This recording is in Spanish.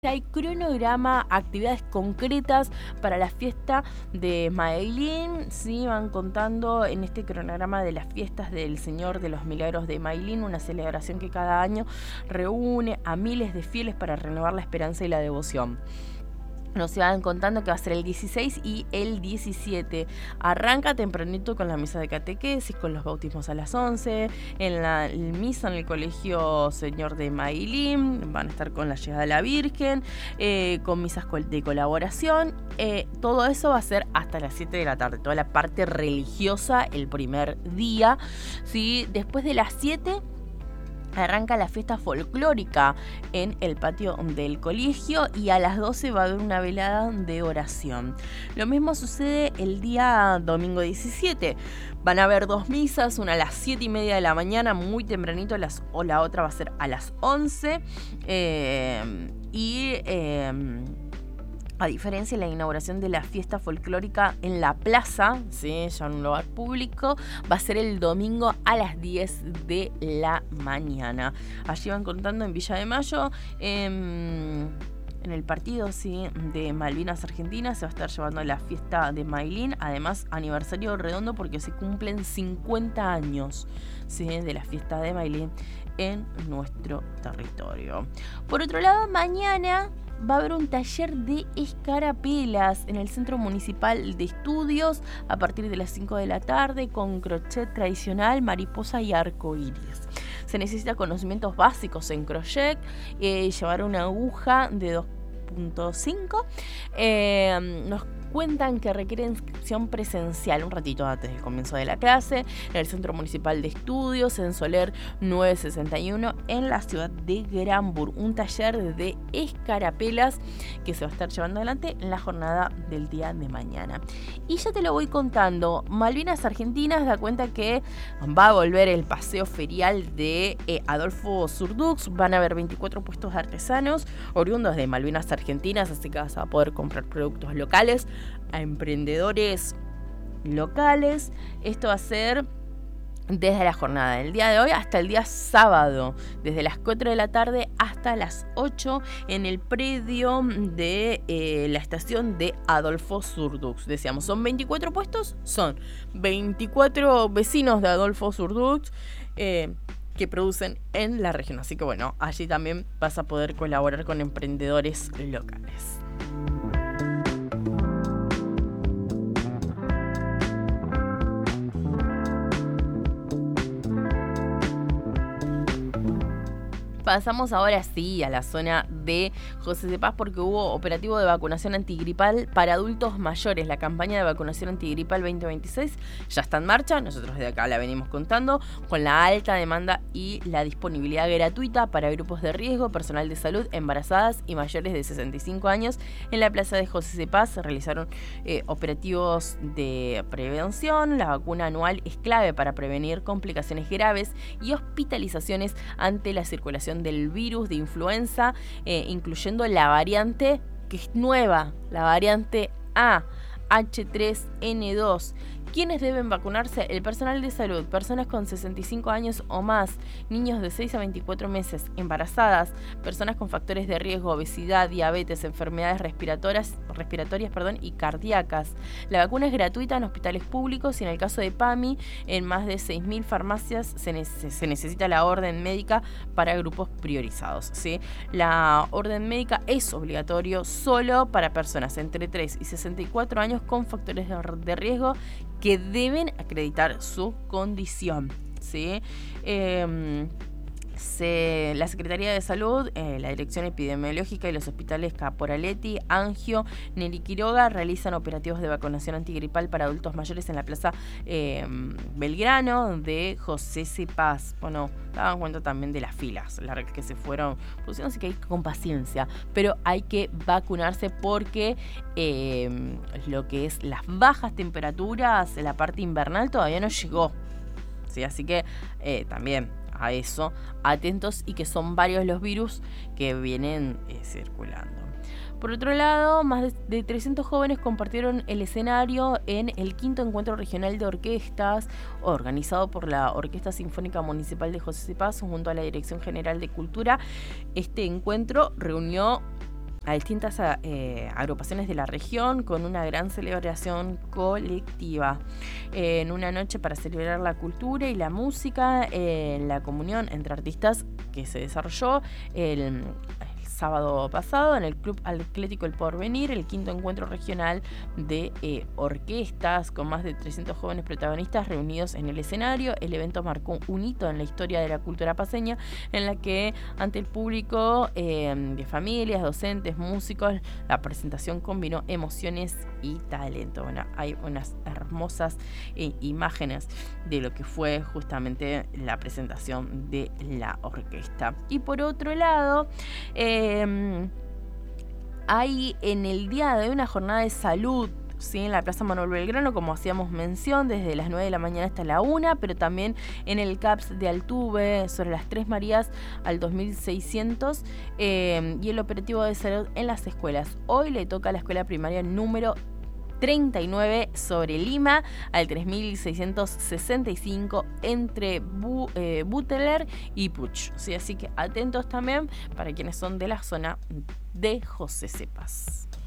Hay cronograma, actividades concretas para la fiesta de Maylin. Sí, van contando en este cronograma de las fiestas del Señor de los Milagros de Maylin, una celebración que cada año reúne a miles de fieles para renovar la esperanza y la devoción. Nos iban contando que va a ser el 16 y el 17. Arranca tempranito con la misa de catequesis, con los bautismos a las 11. En la misa en el colegio Señor de Maylin van a estar con la llegada de la Virgen, con misas de colaboración. Todo eso va a ser hasta las 7 de la tarde. Toda la parte religiosa el primer día. ¿Sí? Después de las 7... arranca la fiesta folclórica en el patio del colegio y a las 12 va a haber una velada de oración. Lo mismo sucede el día domingo 17. Van a haber dos misas, una a las 7:30 de la mañana, muy tempranito, o la otra va a ser a las 11. A diferencia de la inauguración de la fiesta folclórica en la plaza, ¿sí? Ya en un lugar público, va a ser el domingo a las 10 de la mañana. Allí van contando en Villa de Mayo, en el partido, ¿sí?, de Malvinas Argentinas, se va a estar llevando la fiesta de Maylin. Además, aniversario redondo porque se cumplen 50 años, ¿sí?, de la fiesta de Maylin en nuestro territorio. Por otro lado, mañana va a haber un taller de escarapelas en el Centro Municipal de Estudios a partir de las 5 de la tarde con crochet tradicional, mariposa y arco iris. Se necesita conocimientos básicos en crochet, llevar una aguja de 2.5. Nos cuentan que requiere inscripción presencial un ratito antes del comienzo de la clase en el Centro Municipal de Estudios, en Soler 961, en la ciudad de Granburg. Un taller de escarapelas que se va a estar llevando adelante en la jornada del día de mañana. Y ya te lo voy contando, Malvinas Argentinas da cuenta que va a volver el paseo ferial de Adolfo Surdux. Van a haber 24 puestos de artesanos oriundos de Malvinas Argentinas, así que vas a poder comprar productos locales a emprendedores locales. Esto va a ser desde la jornada del día de hoy hasta el día sábado, desde las 4 de la tarde hasta las 8 en el predio de la estación de Adolfo Surdux. Decíamos, son 24 puestos, son 24 vecinos de Adolfo Surdux que producen en la región. Así que bueno, allí también vas a poder colaborar con emprendedores locales. Pasamos ahora sí a la zona de José de Paz porque hubo operativo de vacunación antigripal para adultos mayores. La campaña de vacunación antigripal 2026 ya está en marcha. Nosotros desde acá la venimos contando con la alta demanda y la disponibilidad gratuita para grupos de riesgo, personal de salud, embarazadas y mayores de 65 años. En la plaza de José de Paz se realizaron operativos de prevención. La vacuna anual es clave para prevenir complicaciones graves y hospitalizaciones ante la circulación del virus de influenza, incluyendo la variante que es nueva, la variante A, H3N2. ¿Quiénes deben vacunarse? El personal de salud, personas con 65 años o más, niños de 6 a 24 meses, embarazadas, personas con factores de riesgo, obesidad, diabetes, enfermedades respiratorias y cardíacas. La vacuna es gratuita en hospitales públicos y en el caso de PAMI, en más de 6.000 farmacias se necesita la orden médica para grupos priorizados, ¿sí? La orden médica es obligatorio solo para personas entre 3 y 64 años con factores de riesgo que deben acreditar su condición, ¿sí? La Secretaría de Salud, la Dirección Epidemiológica y los hospitales Caporaletti, Angio, Neri Quiroga realizan operativos de vacunación antigripal para adultos mayores en la Plaza Belgrano de José C. Paz. Bueno, daban cuenta también de las filas largas que se fueron produciendo, así que hay que ir con paciencia, pero hay que vacunarse porque lo que es las bajas temperaturas, la parte invernal todavía no llegó, ¿sí? Así que también a eso, atentos, y que son varios los virus que vienen circulando. Por otro lado, más de 300 jóvenes compartieron el escenario en el 5º Encuentro Regional de Orquestas, organizado por la Orquesta Sinfónica Municipal de José C. Paz junto a la Dirección General de Cultura. Este encuentro reunió a distintas agrupaciones de la región con una gran celebración colectiva. En una noche para celebrar la cultura y la música, la comunión entre artistas que se desarrolló el sábado pasado en el Club Atlético El Porvenir, el quinto encuentro regional de orquestas con más de 300 jóvenes protagonistas reunidos en el escenario. El evento marcó un hito en la historia de la cultura paceña, en la que ante el público de familias, docentes, músicos, la presentación combinó emociones y talento. Bueno, hay unas hermosas imágenes de lo que fue justamente la presentación de la orquesta. Y por otro lado, hay en el día de hoy una jornada de salud, ¿sí?, en la Plaza Manuel Belgrano, como hacíamos mención, desde las 9 de la mañana hasta la 1, pero también en el CAPS de Altuve, sobre las 3 Marías al 2600, y el operativo de salud en las escuelas. Hoy le toca a la escuela primaria número 39 sobre Lima, al 3665 entre Buteler y Puch. ¿Sí? Así que atentos también para quienes son de la zona de José Cepas.